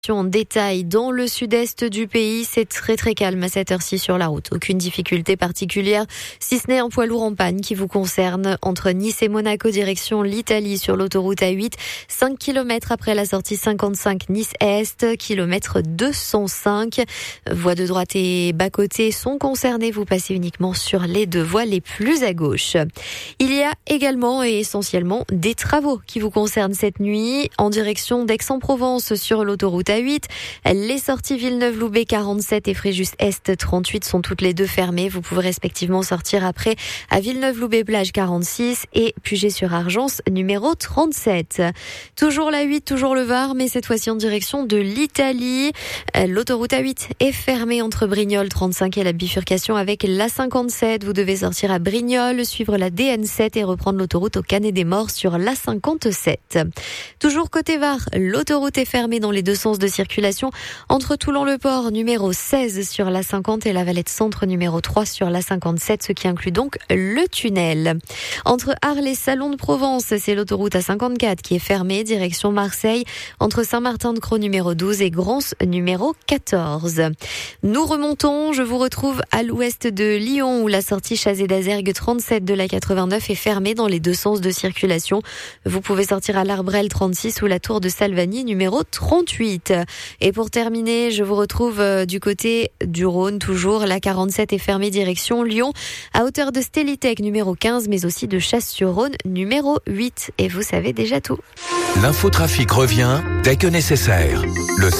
En détail dans le sud-est du pays, c'est très très calme à cette heure-ci sur la route. Aucune difficulté particulière, si ce n'est un poids lourd en panne qui vous concerne entre Nice et Monaco direction l'Italie sur l'autoroute A8, 5 km après la sortie 55 Nice-Est, kilomètre 205. Voies de droite et bas-côté sont concernées, vous passez uniquement sur les deux voies les plus à gauche. Il y a également et essentiellement des travaux qui vous concernent cette nuit en direction d'Aix-en-Provence sur l'autoroute A8. Les sorties Villeneuve-Loubet 47 et Fréjus-Est 38 sont toutes les deux fermées. Vous pouvez respectivement sortir après à Villeneuve-Loubet-Plage 46 et Puget-sur-Argence numéro 37. Toujours la 8, toujours le Var, mais cette fois-ci en direction de l'Italie. L'autoroute A8 est fermée entre Brignoles 35 et la bifurcation avec la 57. Vous devez sortir à Brignoles, suivre la DN7 et reprendre l'autoroute au Canet-des-Morts sur la 57. Toujours côté Var, l'autoroute est fermée dans les deux sens de circulation entre Toulon-le-Port numéro 16 sur la 50 et la Valette Centre numéro 3 sur la 57, ce qui inclut donc le tunnel. Entre Arles et Salon de Provence, c'est l'autoroute A54 qui est fermée direction Marseille entre Saint-Martin-de-Crau numéro 12 et Grance numéro 14. Nous remontons, je vous retrouve à l'ouest de Lyon où la sortie Chazé d'Azergues 37 de la 89 est fermée dans les deux sens de circulation. Vous pouvez sortir à l'Arbrel 36 ou la tour de Salvagny numéro 38. Et pour terminer, je vous retrouve du côté du Rhône, toujours. La 47 est fermée direction Lyon, à hauteur de Stélitech numéro 15, mais aussi de Chasse-sur-Rhône numéro 8. Et vous savez déjà tout. L'infotrafic revient dès que nécessaire. Le